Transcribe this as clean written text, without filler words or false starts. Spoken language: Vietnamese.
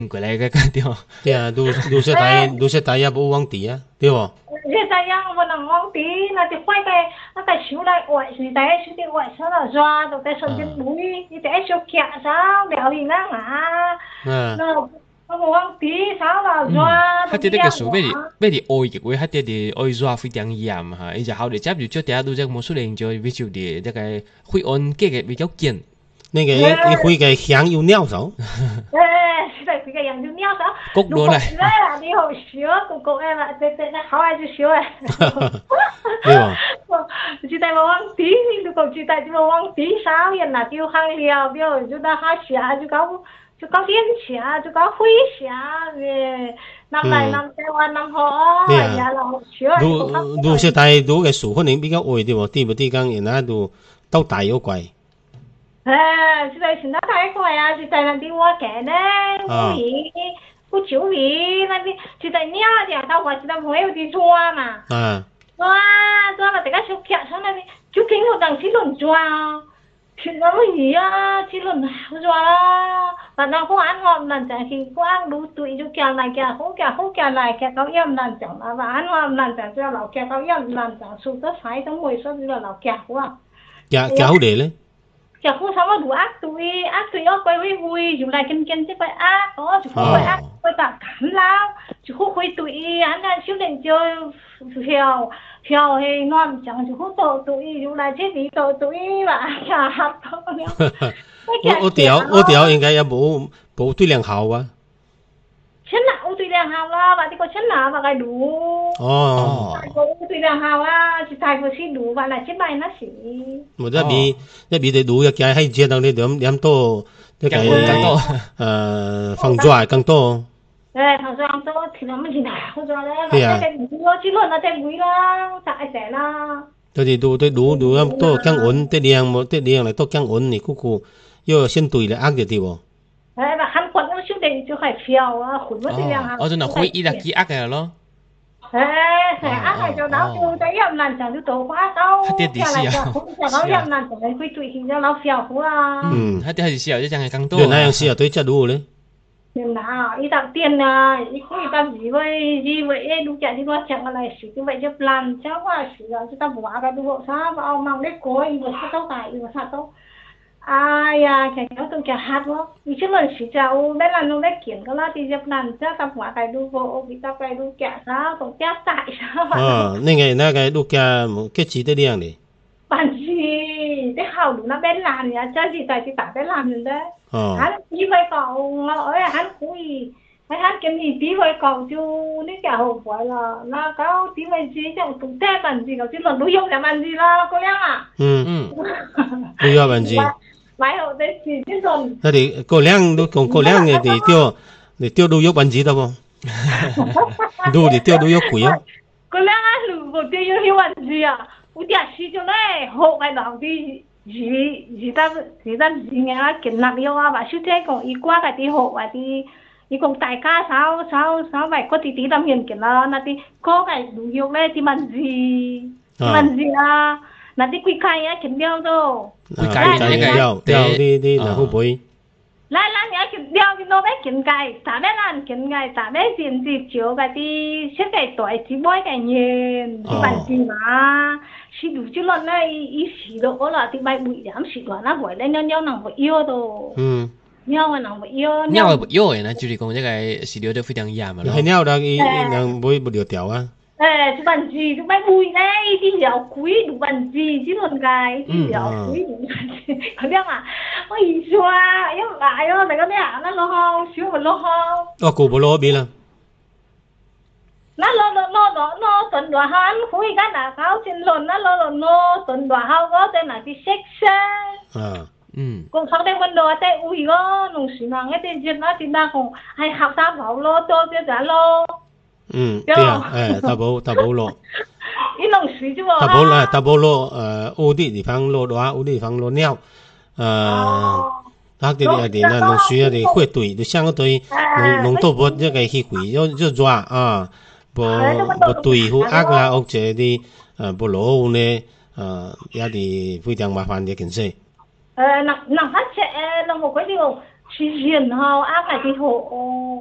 过来个对哦， 对啊，都是大也无往地啊，对不？ 现在样我能往地，那就快那手来外是在手的外手了抓，都在身边mũi，你在手夹sao，聊你那啊，那我往地sao了抓， 佢哋呢個數俾你愛嘅話，佢哋哋愛抓非常嚴嚇，而且後嚟接住咗第一度只冇數量就比較啲，即係會按嘅比較緊。 那个一回个香有鸟手， 是在这个样就鸟手， 谷多嚟， 你好笑，谷诶嘛，这好爱就笑诶， 对吧？ 就在往地，如果就在就往地上人呐，就行了，比如就到下下就搞电下，就搞灰下，南来南台湾南河，呀老笑。 都是大都个数可能比较矮对不？对不对？讲人家都到大有怪。 就在现在太快啊！就在那地我干的，不久里那边就在鸟的，到我知道朋友的抓嘛，抓了这个小客上那边就听我当起轮抓，听那么易啊，起轮好抓啦，反正我安我们讲是光路对就叫来叫好来叫到要难讲啦，反正我们讲就老叫到要难讲，数得快都没说就老叫啊， 叫好嚟咧。 就好sama đủ ác tụi ở quay vui vui dùng lại kinh chứ phải ác đó chú không phải ác phải cả cảm lao chú không phải tụi anh đang xíu lên chơi theo thì non chẳng chú không tổ tụi dùng lại chứ đi tổ tụi mà cả hạt thôi 我屌應該也冇對量好啊。 chân nào tùy量好啦，và thì có chân nào và cái đủ có tùy量好啊，就太過是đủ và là chết bài nó xí。 冇一味地đủ一件係接到你兩多一個放抓更多。 放抓更多，其實乜嘢好抓咧？係啊，我只輪啊隻會啦，大隻啦。 就是đủ咁多降溫，啲量冇啲量嚟多降溫，你嗰要先對嚟壓嘅啲喎。 mà Hàn Quốc nó siêu định就phải phiêu à, khuẩn mất tiền hàng. 就係會一日幾壓嘅咯。 áp này cho nó tôi thấy em làm chẳng tôi tổ quá đâu. Hạt tiền là nó em làm chẳng phải quy tụi thì cho nó phiêu quá. Hạt tiền xíu chứ chẳng phải càng多。 原來有時啊，對只đủ咧。 tiền nào, ít đặt tiền à, ít không ít làm gì vậy, đúng chẳng thì nó chẳng là sử như vậy cho làm cháu quá sử là chúng ta bỏ cái đồ sao mà ông mang đấy coi vừa sao tao tại vừa sao tao. Ai à, cái tôi chả hát quá. Vì chứ lần chỉ cháu bé là nó bé kiến cái là thì dập lần chắc tập hóa cái đu vô, vì tập cái đu chả sao, tổng chắc tại sao mà. Nên cái đu chả cái gì đấy điang đi. Bạn gì, cái hậu đủ nó bé làm nhá, chắc gì tại thì tại bé làm rồi đấy. Hắn như vậy cậu ngồi hắn cũng gì, hắn cái gì tí vậy cậu chứ, nếu cả hậu phải là nó có tí vậy gì chẳng cũng thế bạn gì cậu chứ lần đối dụng là bạn gì là cô em à. Đối dụng bạn gì. Máy hộ đấy chỉ chứ rồi. Thế thì cô Liang để tiêu đu yếu bắn gì đâu không? Đu để tiêu đu yếu quỷ á. Cô Liang á, lũ bộ tiêu yếu bắn gì à? Ủa đẹp xí cho này, hộ cái đó thì gì ta nghe là kiến nặng yêu à, và sư thế còn ý qua cái tí hộ và tí ý còn tại ca sao vậy có tí làm hiền kiến là tí có cái đủ yếu lên thì bắn gì à? Là tí quy khai á kiến đeo rồi. Quy khai đeo đi là không bối. Lại nhá kiến đeo thì nó bé kiến cài, ta bé làm kiến cài, ta bé diện gì chiếu cái tí xét cái tuổi thì bói cái nhìn, thì bắn gì mà. Chỉ đủ chứ lần này ý xí độ là thì bay bụi dám xí đó nó gọi lên nhau nằm phải yêu rồi. Nhau mà nằm phải yêu. Nhau là yêu rồi nè,就是講這個xí điều都非常嚴嘛。 係nhau đó ý năng bối một điều tiểu á. Chứ bắn gì, thì bay bụi này, thì liệu quý đủ bắn gì chứ lần cái, thì liệu quý đủ bắn gì. Có biết mà, ôi xoa, yêu lại đó, mày có biết à, nó lo không, xíu mà lo không. Cô bố lo biết là. Nó tuần đùa hắn khui cái là cáo trên lồn nó tuần đùa hao có tên là đi xích xe còn sau đây quân đồ tay ui có nông sĩ mà nghe tên chuyện nó thì ta cũng hay học sao bảo lô tô tiêu giá lô ta bố lô ít nông sĩ chứ bộ ta bố lô ô đi phang lô đoá ô đi phang lô neo他这里的那农需要的会对，就像个对农多不这个去会就抓啊，不对付压啦，或者的不落呢也的非常麻烦的件事。 能发现能冇鬼điều， 是人吼，安排啲好。